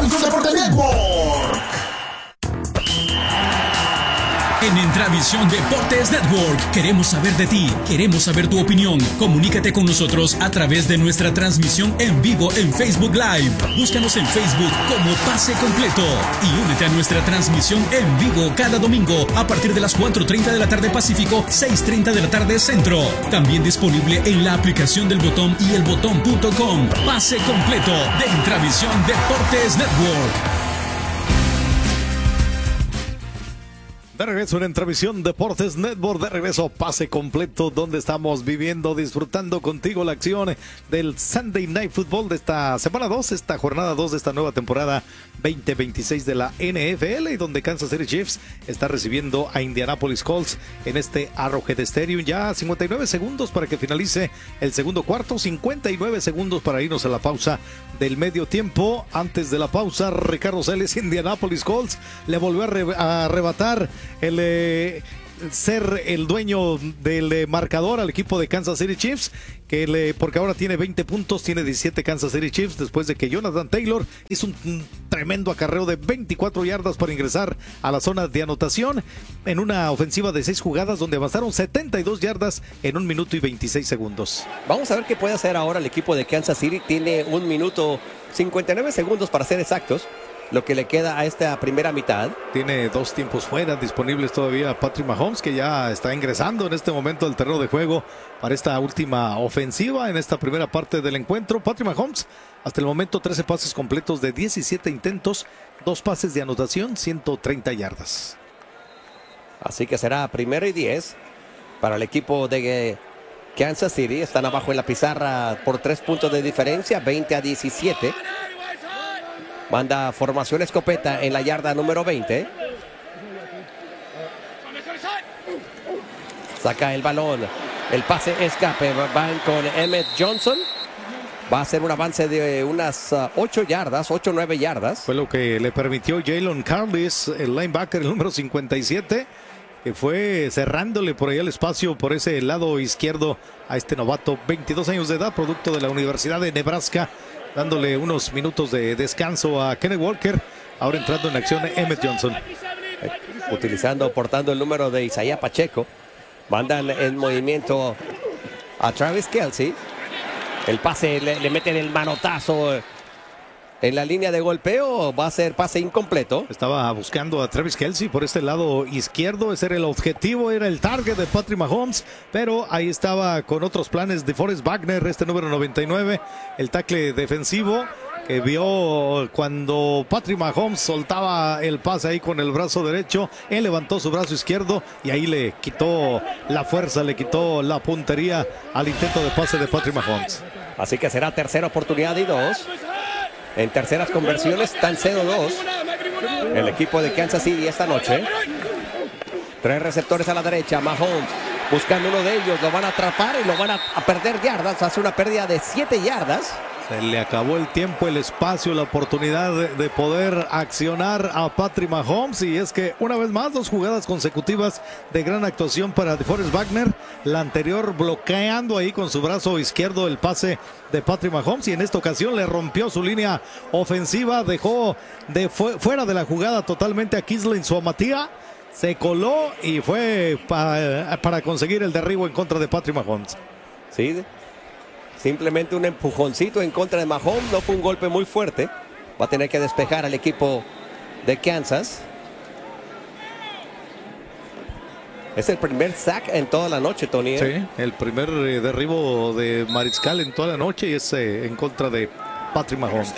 Intravisión Deportes Network. En Intravisión Deportes Network queremos saber de ti, queremos saber tu opinión. Comunícate con nosotros a través de nuestra transmisión en vivo en Facebook Live. Búscanos en Facebook como Pase Completo y únete a nuestra transmisión en vivo cada domingo a partir de las 4:30 de la tarde Pacífico, 6:30 de la tarde Centro. También disponible en la aplicación del Botón y elbotón.com. Pase Completo de Intravisión Deportes Network. De regreso en Intravisión Deportes Network, de regreso Pase Completo, donde estamos viviendo, disfrutando contigo la acción del Sunday Night Football de esta semana 2, esta jornada 2 de esta nueva temporada 2026 de la NFL, y donde Kansas City Chiefs está recibiendo a Indianapolis Colts en este Arrowhead Stadium. Ya 59 segundos para que finalice el segundo cuarto, 59 segundos para irnos a la pausa del medio tiempo. Antes de la pausa, Ricardo Celes, Indianapolis Colts le volvió a arrebatar el ser el dueño del marcador al equipo de Kansas City Chiefs, porque ahora tiene 20 puntos, tiene 17 Kansas City Chiefs, después de que Jonathan Taylor hizo un tremendo acarreo de 24 yardas para ingresar a la zona de anotación en una ofensiva de 6 jugadas donde avanzaron 72 yardas en 1 minuto y 26 segundos. Vamos a ver qué puede hacer ahora el equipo de Kansas City. Tiene 1 minuto 59 segundos para ser exactos, lo que le queda a esta primera mitad. Tiene 2 tiempos fuera disponibles todavía Patrick Mahomes, que ya está ingresando en este momento al terreno de juego para esta última ofensiva en esta primera parte del encuentro. Patrick Mahomes, hasta el momento 13 pases completos de 17 intentos, 2 pases de anotación, 130 yardas. Así que será 1º y 10 para el equipo de Kansas City. Están abajo en la pizarra por 3 puntos de diferencia, 20-17. Manda formación escopeta en la yarda número 20. Saca el balón. El pase escape. Van con Emmett Johnson. Va a ser un avance de unas 8 yardas, 8-9 yardas. Fue lo que le permitió Jalen Carlis, el linebacker, el número 57, que fue cerrándole por ahí el espacio por ese lado izquierdo a este novato, 22 años de edad, producto de la Universidad de Nebraska, dándole unos minutos de descanso a Kenneth Walker. Ahora entrando en acción Emmett Johnson. Portando el número de Isaiah Pacheco. Mandan en movimiento a Travis Kelce. El pase le meten el manotazo en la línea de golpeo. Va a ser pase incompleto. Estaba buscando a Travis Kelce por este lado izquierdo. Ese era el objetivo, era el target de Patrick Mahomes. Pero ahí estaba con otros planes de Forrest Wagner, este número 99, el tackle defensivo, que vio cuando Patrick Mahomes soltaba el pase ahí con el brazo derecho. Él levantó su brazo izquierdo y ahí le quitó la fuerza, le quitó la puntería al intento de pase de Patrick Mahomes. Así que será tercera oportunidad y 2. En terceras conversiones están 0-2 el equipo de Kansas City esta noche. 3 receptores a la derecha. Mahomes buscando uno de ellos. Lo van a atrapar y lo van a perder yardas. Hace una pérdida de 7 yardas. Se le acabó el tiempo, el espacio, la oportunidad de poder accionar a Patrick Mahomes. Y es que una vez más, 2 jugadas consecutivas de gran actuación para DeForest Wagner. La anterior bloqueando ahí con su brazo izquierdo el pase de Patrick Mahomes. Y en esta ocasión le rompió su línea ofensiva. Dejó fuera de la jugada totalmente a Kislin Suamatia. Se coló y fue para conseguir el derribo en contra de Patrick Mahomes. Sí, simplemente un empujoncito en contra de Mahomes. No fue un golpe muy fuerte. Va a tener que despejar al equipo de Kansas. Es el primer sack en toda la noche, Tony. Sí, el primer derribo de Mariscal en toda la noche, y es en contra de Patrick Mahomes.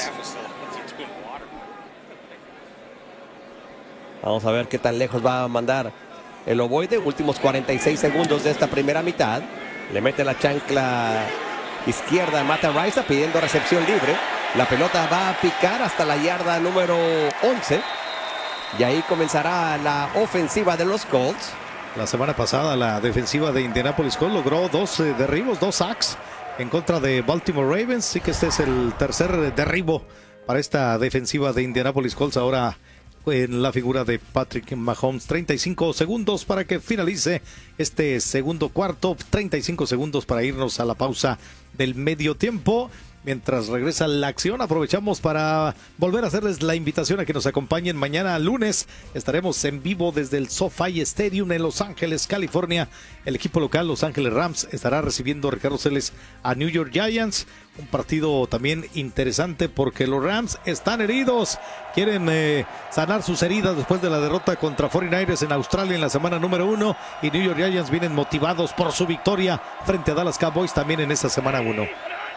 Vamos a ver qué tan lejos va a mandar el ovoide. Últimos 46 segundos de esta primera mitad. Le mete la chancla izquierda a Matt Araiza pidiendo recepción libre. La pelota va a picar hasta la yarda número 11. Y ahí comenzará la ofensiva de los Colts. La semana pasada la defensiva de Indianapolis Colts logró 2 derribos, 2 sacks en contra de Baltimore Ravens. Sí que este es el tercer derribo para esta defensiva de Indianapolis Colts. Ahora en la figura de Patrick Mahomes. 35 segundos para que finalice este segundo cuarto. 35 segundos para irnos a la pausa del medio tiempo. Mientras regresa la acción, aprovechamos para volver a hacerles la invitación a que nos acompañen mañana lunes. Estaremos en vivo desde el SoFi Stadium en Los Ángeles, California. El equipo local, Los Ángeles Rams, estará recibiendo a Ricardo Celes a New York Giants. Un partido también interesante porque los Rams están heridos. Quieren sanar sus heridas después de la derrota contra 49ers en Australia en la semana número 1. Y New York Giants vienen motivados por su victoria frente a Dallas Cowboys también en esta semana 1.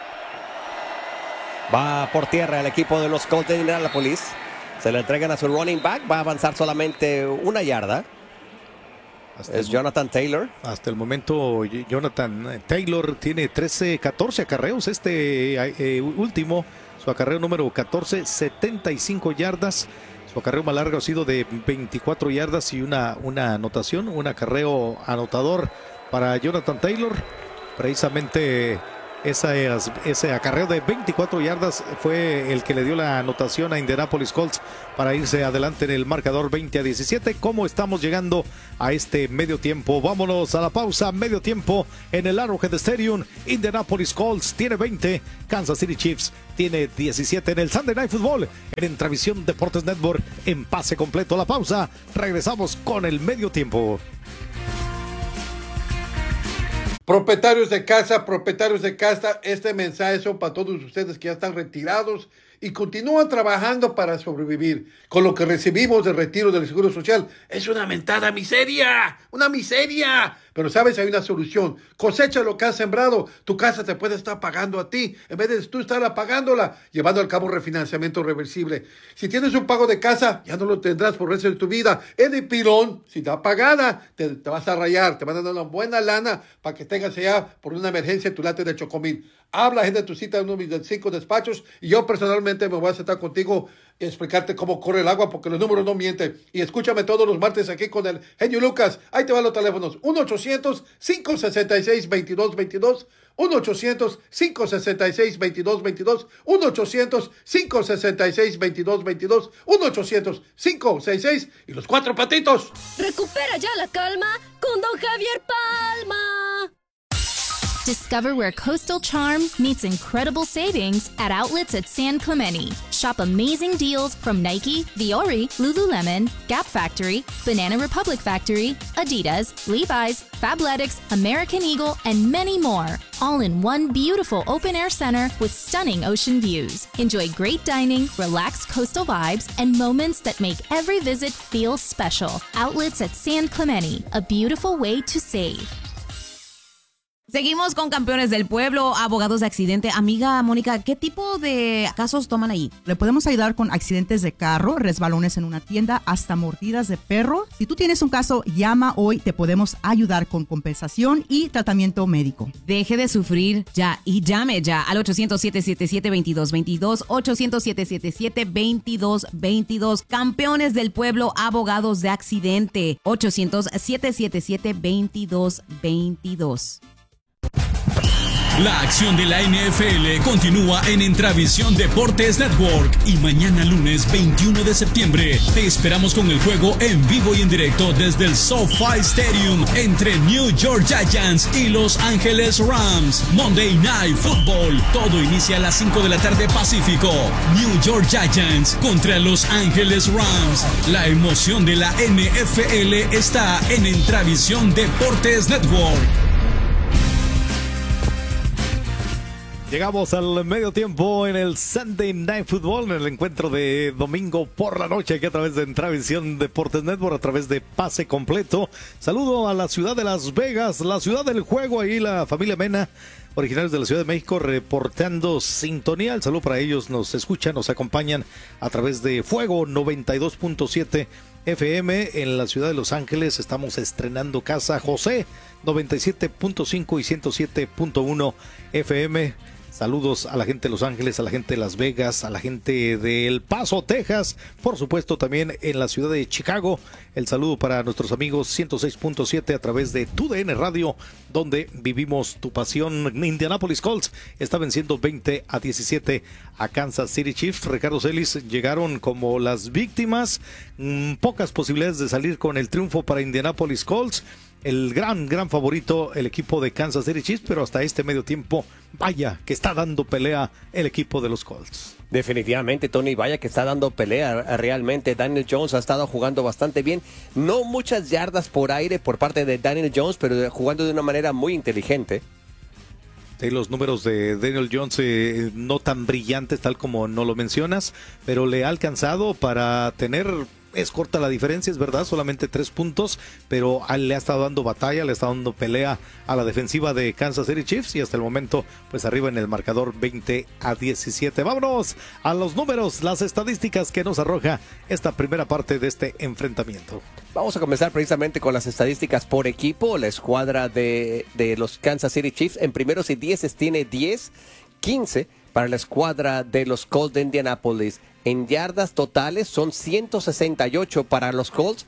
Va por tierra el equipo de los Colts de Indianapolis. Se le entregan a su running back. Va a avanzar solamente 1 yarda. Es Jonathan Taylor. Hasta el momento Jonathan Taylor tiene 14 acarreos. Último, su acarreo número 14, 75 yardas. Su acarreo más largo ha sido de 24 yardas y una anotación, un acarreo anotador para Jonathan Taylor. Precisamente ese acarreo de 24 yardas fue el que le dio la anotación a Indianapolis Colts para irse adelante en el marcador 20-17. ¿Cómo estamos llegando a este medio tiempo? Vámonos a la pausa. Medio tiempo en el Arrowhead Stadium. Indianapolis Colts tiene 20, Kansas City Chiefs tiene 17 en el Sunday Night Football en Entravisión Deportes Network en pase completo. La pausa, regresamos con el medio tiempo. Propietarios de casa, este mensaje son para todos ustedes que ya están retirados y continúan trabajando para sobrevivir. Con lo que recibimos de retiro del Seguro Social es una mentada miseria, una miseria. Pero sabes, hay una solución. Cosecha lo que has sembrado. Tu casa te puede estar pagando a ti en vez de tú estar pagándola, llevando al cabo refinanciamiento reversible. Si tienes un pago de casa, ya no lo tendrás por el resto de tu vida. Es de pilón. Si está pagada, te vas a rayar. Te van a dar una buena lana para que tengas allá por una emergencia tu late de Chocomil. Habla, gente, de tu cita en uno de mis 5 despachos y yo personalmente me voy a sentar contigo y explicarte cómo corre el agua porque los números no mienten. Y escúchame todos los martes aquí con el genio Lucas. Ahí te van los teléfonos. 1-800-566-2222. 1-800-566-2222. 1-800-566-2222. 1-800-566 y los 4 patitos. Recupera ya la calma con Don Javier Palma. Discover where coastal charm meets incredible savings at outlets at San Clemente. Shop amazing deals from Nike, Viore, Lululemon, Gap Factory, Banana Republic Factory, Adidas, Levi's, Fabletics, American Eagle, and many more. All in one beautiful open-air center with stunning ocean views. Enjoy great dining, relaxed coastal vibes, and moments that make every visit feel special. Outlets at San Clemente, a beautiful way to save. Seguimos con Campeones del Pueblo, abogados de accidente. Amiga Mónica, ¿qué tipo de casos toman ahí? Le podemos ayudar con accidentes de carro, resbalones en una tienda, hasta mordidas de perro. Si tú tienes un caso, llama hoy, te podemos ayudar con compensación y tratamiento médico. Deje de sufrir ya y llame ya al 800-777-2222, 800-777-2222. Campeones del Pueblo, abogados de accidente, 800-777-2222. La acción de la NFL continúa en Entravisión Deportes Network y mañana lunes 21 de septiembre te esperamos con el juego en vivo y en directo desde el SoFi Stadium entre New York Giants y Los Ángeles Rams. Monday Night Football. Todo inicia a las 5 de la tarde Pacífico. New York Giants contra Los Ángeles Rams. La emoción de la NFL está en Entravisión Deportes Network. Llegamos al medio tiempo en el Sunday Night Football, en el encuentro de domingo por la noche, aquí a través de Entravisión Deportes Network, a través de Pase Completo. Saludo a la ciudad de Las Vegas, la ciudad del juego, ahí la familia Mena, originarios de la Ciudad de México, reportando sintonía. El saludo para ellos, nos escuchan, nos acompañan a través de Fuego 92.7 FM en la ciudad de Los Ángeles. Estamos estrenando casa José 97.5 y 107.1 FM. Saludos a la gente de Los Ángeles, a la gente de Las Vegas, a la gente de El Paso, Texas, por supuesto también en la ciudad de Chicago. El saludo para nuestros amigos 106.7 a través de TUDN Radio, donde vivimos tu pasión. Indianapolis Colts está venciendo 20-17 a Kansas City Chiefs. Ricardo Celis llegaron como las víctimas, pocas posibilidades de salir con el triunfo para Indianapolis Colts. El gran favorito, el equipo de Kansas City Chiefs, pero hasta este medio tiempo vaya que está dando pelea el equipo de los Colts. Definitivamente, Tony, vaya que está dando pelea realmente. Daniel Jones ha estado jugando bastante bien. No muchas yardas por aire por parte de Daniel Jones, pero jugando de una manera muy inteligente. Sí, los números de Daniel Jones no tan brillantes tal como no lo mencionas, pero le ha alcanzado para tener... Es corta la diferencia, es verdad, solamente 3 puntos, pero le ha estado dando batalla, le ha estado dando pelea a la defensiva de Kansas City Chiefs y hasta el momento, pues arriba en el marcador 20-17. Vámonos a los números, las estadísticas que nos arroja esta primera parte de este enfrentamiento. Vamos a comenzar precisamente con las estadísticas por equipo. La escuadra de los Kansas City Chiefs en primeros y 10 tiene 10, 15 para la escuadra de los Colts de Indianapolis. En yardas totales son 168 para los Colts,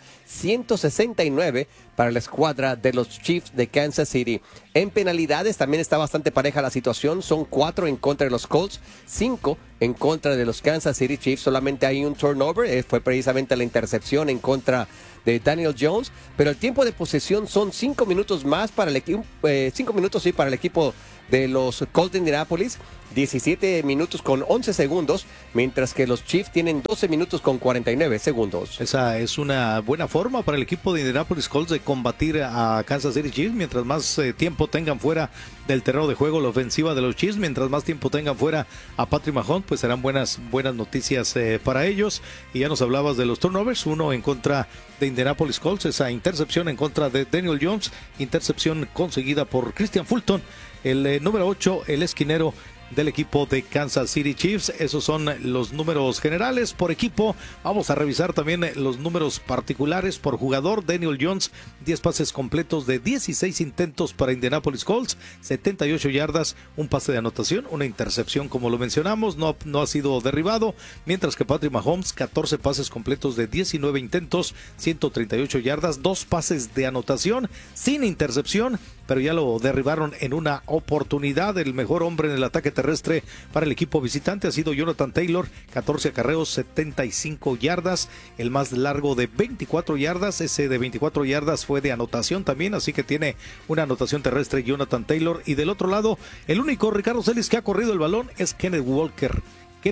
169 para la escuadra de los Chiefs de Kansas City. En penalidades también está bastante pareja la situación, son 4 en contra de los Colts, 5 en contra de los Kansas City Chiefs. Solamente hay un turnover, fue precisamente la intercepción en contra de Daniel Jones, pero el tiempo de posesión son 5 minutos más para el equipo, 5 minutos sí para el equipo de los Colts de Indianapolis, 17 minutos con 11 segundos, mientras que los Chiefs tienen 12 minutos con 49 segundos. Esa es una buena forma para el equipo de Indianapolis Colts de combatir a Kansas City Chiefs. Mientras más tiempo tengan fuera del terreno de juego la ofensiva de los Chiefs, mientras más tiempo tengan fuera a Patrick Mahomes, pues serán buenas noticias para ellos. Y ya nos hablabas de los turnovers, 1 en contra de Indianapolis Colts, esa intercepción en contra de Daniel Jones, intercepción conseguida por Christian Fulton, el número 8, el esquinero del equipo de Kansas City Chiefs. Esos son los números generales por equipo. Vamos a revisar también los números particulares por jugador. Daniel Jones, 10 pases completos de 16 intentos para Indianapolis Colts, 78 yardas, un pase de anotación, una intercepción como lo mencionamos, no ha sido derribado, mientras que Patrick Mahomes, 14 pases completos de 19 intentos, 138 yardas, 2 pases de anotación, sin intercepción, pero ya lo derribaron en una oportunidad. El mejor hombre en el ataque terrestre para el equipo visitante ha sido Jonathan Taylor, 14 acarreos, 75 yardas, el más largo de 24 yardas, ese de 24 yardas fue de anotación también, así que tiene una anotación terrestre Jonathan Taylor. Y del otro lado, el único Ricardo Celis que ha corrido el balón es Kenneth Walker.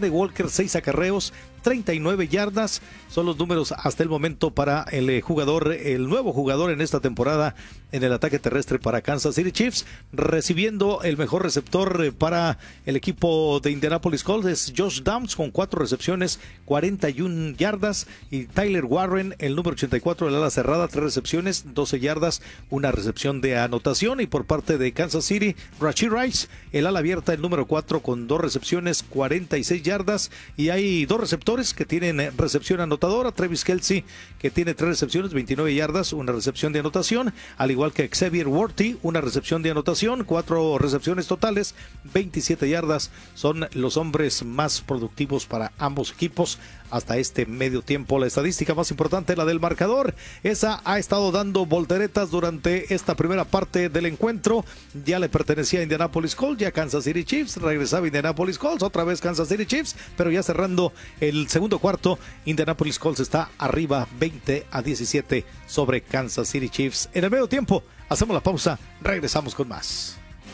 6 acarreos, 39 yardas, son los números hasta el momento para el nuevo jugador en esta temporada en el ataque terrestre para Kansas City Chiefs. Recibiendo el mejor receptor para el equipo de Indianapolis Colts es Josh Downs con 4 recepciones, 41 yardas, y Tyler Warren, el número 84 del ala cerrada, 3 recepciones, 12 yardas, una recepción de anotación. Y por parte de Kansas City, Rashee Rice, el ala abierta, el número 4 con 2 recepciones, 46 yardas, y hay 2 receptores que tienen recepción anotadora. Travis Kelce, que tiene 3 recepciones, 29 yardas, una recepción de anotación, al igual que Xavier Worthy, una recepción de anotación, 4 recepciones totales, 27 yardas. Son los hombres más productivos para ambos equipos hasta este medio tiempo. La estadística más importante, la del marcador, esa ha estado dando volteretas durante esta primera parte del encuentro. Ya le pertenecía a Indianapolis Colts, ya Kansas City Chiefs, regresaba Indianapolis Colts, otra vez Kansas City Chiefs, pero ya cerrando el segundo cuarto, Indianapolis Colts está arriba 20-17 sobre Kansas City Chiefs. En el medio tiempo, hacemos la pausa, regresamos con más.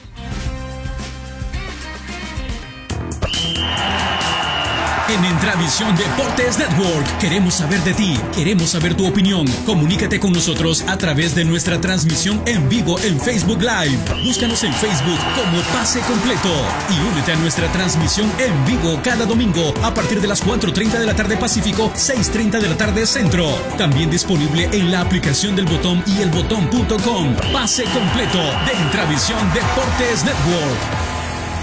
En Entravisión Deportes Network queremos saber de ti, queremos saber tu opinión. Comunícate con nosotros a través de nuestra transmisión en vivo en Facebook Live. Búscanos en Facebook como Pase Completo y únete a nuestra transmisión en vivo cada domingo a partir de las 4:30 de la tarde Pacífico, 6:30 de la tarde Centro. También disponible en la aplicación del Botón y elbotón.com. Pase Completo de Entravisión Deportes Network.